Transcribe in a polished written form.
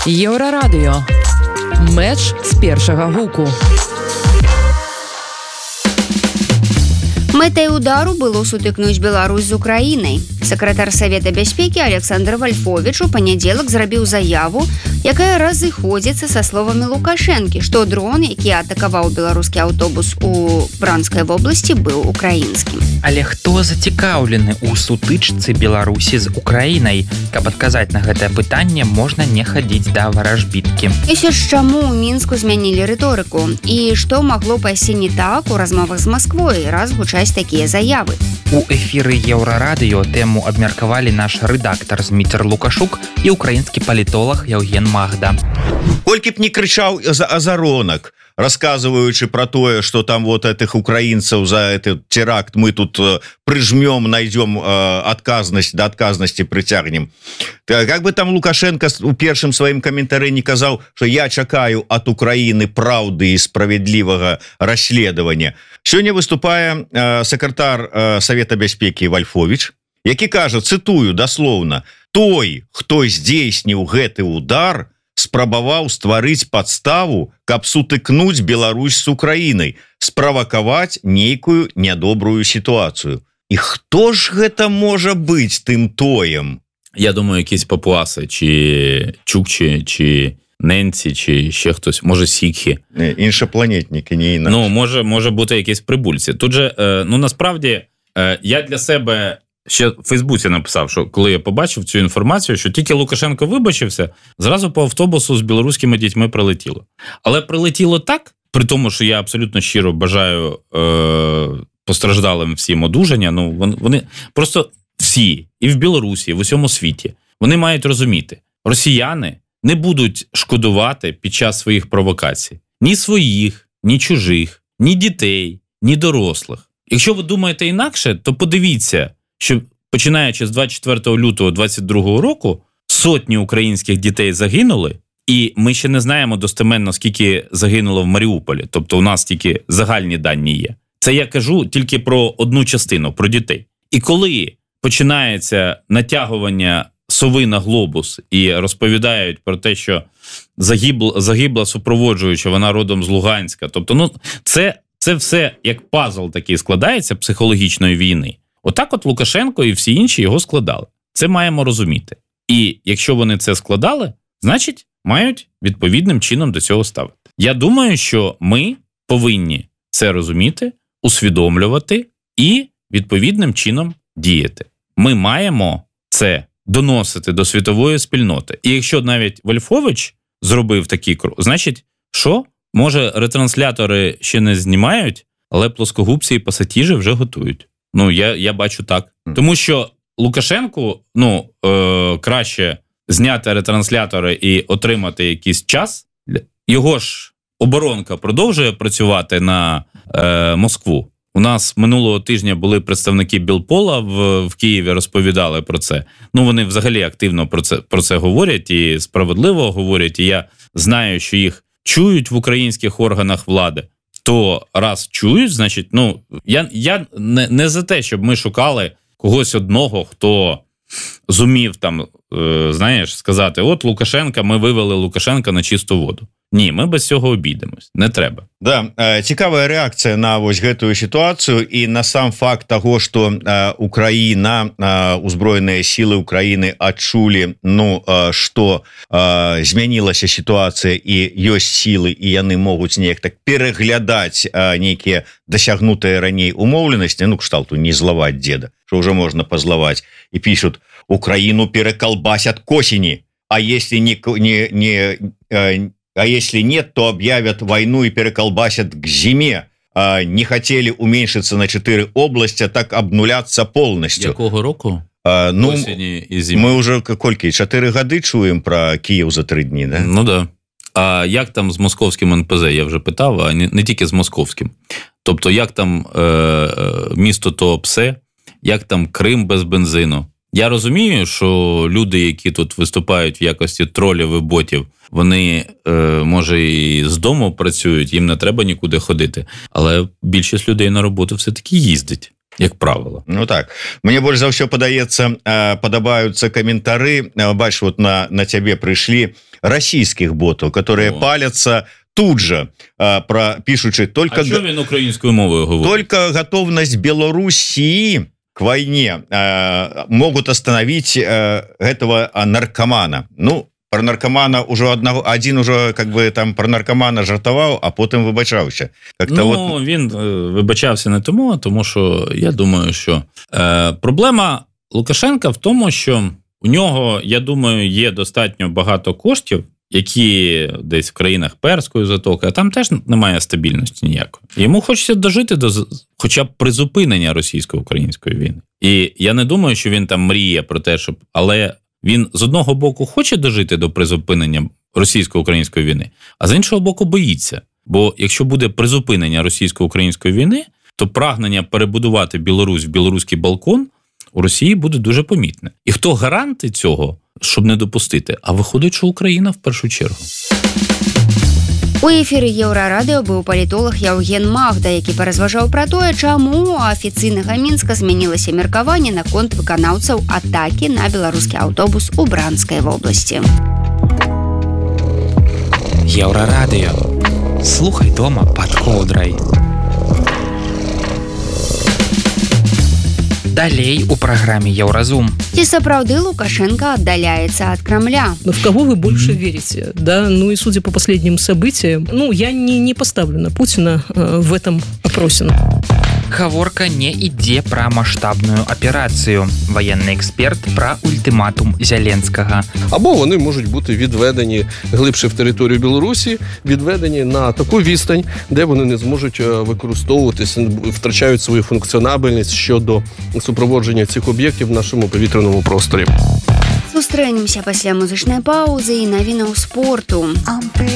Єврорадіо. Меч з першого гуку. Мэтай удару было сутыкнуць Беларусь з Украінай. Сакратар Савета бяспекі Александр Вольфович у панядзелак зрабіў заяву, якая разыходзіцца са словамі Лукашэнкі, што дрон, які атакаваў беларускі аўтобус у Бранскай вобласці, быў украінскім. Але хто зацікаўлены ў сутычцы Беларусі з Украінай? Каб адказаць на гэтае пытанне, можна не хадзіць да варажбіткі. Ісё ж чаму ў Мінску змянілі рыторыку? І што магло пайсці не так у размовах з Масквой, раз гучаць такія заявы? У эфіры Еўрарадыё тэму абмеркавалі наш рэдактар Зміцер Лукашук і украінскі палітолог Яўген Магда. Колькі б не крычаў азаронак, рассказываючы про тое, что там вот этих украинцев за этот теракт мы тут прижмем, найдем отказность, до отказности притягнем. Как бы там Лукашенко у першым своим комментарии не казал, что я чакаю от Украины правды и справедливого расследования. Сегодня выступая сакратар Совета бяспекі Вольфович, які кажа, цитую дословно: той, хто здзейсніў гэты удар, спрабаваў стварыць падставу, каб сутыкнуць Беларусь з Украінай, справакаваць нейкую нядобрую сітуацыю. І хто ж гэта можа быць тым тоем? Я думаю, якісь папуаси, чи чукчі, чи ненці, чи ще хтось, може сікхи. Іншопланетники, не інакше. Ну, може бути якісь прибульці. Тут же, насправді, я для себе ще в Фейсбуці написав, що коли я побачив цю інформацію, що тільки Лукашенко вибачився, зразу по автобусу з білоруськими дітьми прилетіло. Але прилетіло так, при тому, що я абсолютно щиро бажаю постраждалим всім одужання, вони просто всі, і в Білорусі, і в усьому світі, вони мають розуміти, росіяни не будуть шкодувати під час своїх провокацій. Ні своїх, ні чужих, ні дітей, ні дорослих. Якщо ви думаєте інакше, то подивіться, що починаючи з 24 лютого 2022 року сотні українських дітей загинули, і ми ще не знаємо достеменно, скільки загинуло в Маріуполі. Тобто у нас тільки загальні дані є. Це я кажу тільки про одну частину, про дітей. І коли починається натягування сови на глобус і розповідають про те, що загибла супроводжуюча, вона родом з Луганська. Тобто, це все як пазл такий складається психологічної війни. Отак от Лукашенко і всі інші його складали. Це маємо розуміти. І якщо вони це складали, значить мають відповідним чином до цього ставити. Я думаю, що ми повинні це розуміти, усвідомлювати і відповідним чином діяти. Ми маємо це доносити до світової спільноти. І якщо навіть Вольфович зробив такий крок, значить, що? Може, ретранслятори ще не знімають, але плоскогубці і пасатіжі вже готують. Я бачу так. Тому що Лукашенку, краще зняти ретранслятори і отримати якийсь час. Його ж оборонка продовжує працювати на Москву. У нас минулого тижня були представники Білпола в Києві, розповідали про це. Вони взагалі активно про це говорять і справедливо говорять. І я знаю, що їх чують в українських органах влади. То раз чують, значить, я не за те, щоб ми шукали когось одного, хто зумів там, сказати, от Лукашенка, ми вивели Лукашенка на чисту воду. Ні, ми без цього обійдемось. Не треба. Да, цікавая рэакцыя на вось гэтую сітуацыю і на сам факт таго, што Украіна, узброеныя сілы Украіны адчулі, што змянілася сітуацыя і ёсць сілы, і яны могуць неяк так пераглядаць нейкія дасягнутыя раней умоўленасці, кшталту не злаваць деда, што ўжо можна пазлаваць, і пішуць: Украіну перакалбасят к осені, а если нет, то объявят войну и переколбасят к зиме. Не хотели уменьшиться на 4 области, так обнуляться полностью. Якого року? Осені і зими. Ми вже, 4 годи чуємо про Київ за 3 дні, да? Да. А як там з московським НПЗ? Я вже питав, а не тільки з московським. Тобто, як там місто Туапсе, як там Крим без бензину. Я розумію, що люди, які тут виступають в якості тролів і ботів, вони, може, і з дому працюють, їм не треба нікуди ходити. Але більшість людей на роботу все-таки їздить. як правило. Ну так, мне больш за ўсё падабаюцца каментары, бачиш, вот на цябе прыйшлі расійскіх ботаў, которые паляцца тут же, пишучи только... А що він українською мовою говорить? Только готовность Белоруссии к войне могут остановить этого наркомана. Ну, про наркомана уже один уже как бы там про наркомана жартував, а потім вибачався. Ну, він вибачався не тому що я думаю, що проблема Лукашенка в тому, що у нього, я думаю, є достатньо багато коштів, які десь в країнах Перської затоки, а там теж немає стабільності ніякої. Йому хочеться дожити до хоча б призупинення російсько-української війни. І я не думаю, що він там мріє про те, щоб... Але він з одного боку хоче дожити до призупинення російсько-української війни, а з іншого боку боїться. Бо якщо буде призупинення російсько-української війни, то прагнення перебудувати Білорусь в білоруський балкон у Росії буде дуже помітне. І хто гаранти цього, щоб не допустити? А виходить, що Україна в першу чергу. У эфіры Еўрарадыё быў палітолог Яўген Магда, які паразважаў пра тое, чаму у афіцыйнага Мінска змянілася меркаванне наконт выканаўцаў атакі на беларускі аўтобус у Бранскай вобласці. Еўрарадыё. Слухай дома пад коўдрай. Далей у праграме Еўразум. Ці сапраўды Лукашенко аддаляецца ад Кремля? Но в кого вы больше верите? Да, ну и судя по последним событиям, я не поставлю на Путина в этом опросе. Гаворка не ідзе пра маштабную аперацыю. Ваенны эксперт пра ультыматум Зеленскага. Або вони можуть бути відведені глибше в територію Білорусі, відведені на таку відстань, де вони не зможуть використовуватися, втрачають свою функціонабельність щодо супроводження цих об'єктів в нашому повітряному просторі. Сустрэнемся пасля музычнай паўзы і навінаў спорту.